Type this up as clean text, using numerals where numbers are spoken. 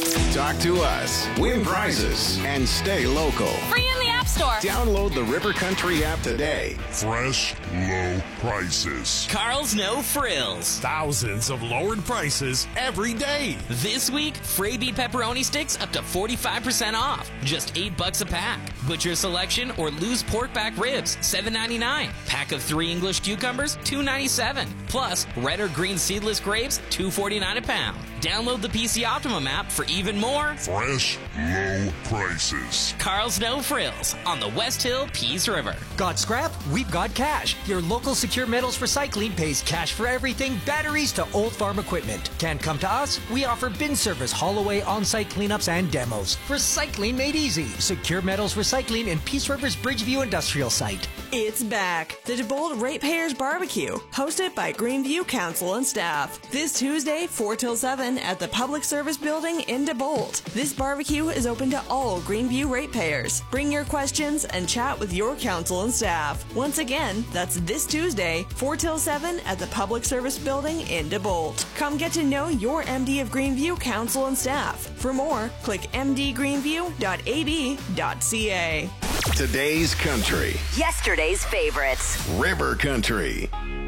Talk to us, win prizes, and stay local. Free in the App Store. Download the River Country app today. Fresh, low prices. Carl's No Frills. Thousands of lowered prices every day. This week, Frabie pepperoni sticks up to 45% off. Just $8 a pack. Butcher selection or loose pork back ribs, $7.99. Pack of 3 English cucumbers, $2.97. Plus, red or green seedless grapes, $2.49 a pound. Download the PC Optimum app for even more Fresh, low prices. Carl's No Frills on the West Hill Peace River. Got scrap? We've got cash. Your local Secure Metals Recycling pays cash for everything, batteries to old farm equipment. Can't come to us? We offer bin service, haul away, on-site cleanups, and demos. Recycling made easy. Secure Metals Recycling in Peace River's Bridgeview Industrial Site. It's back. The DeBolt Ratepayers Barbecue, hosted by Greenview Council and staff. This Tuesday, 4 till 7 at the Public Service Building in DeBolt. This barbecue is open to all Greenview ratepayers. Bring your questions and chat with your council and staff. Once again, that's this Tuesday, 4 till 7 at the Public Service Building in DeBolt. Come get to know your MD of Greenview Council and staff. For more, click mdgreenview.ad.ca. Today's country. Yesterday's favorites. River Country.